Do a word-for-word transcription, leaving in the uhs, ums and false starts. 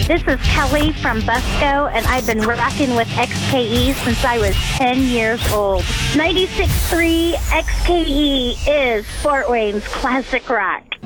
This is Kelly from Busco, and I've been rocking with X K E since I was ten years old. ninety-six point three X K E is Fort Wayne's classic rock.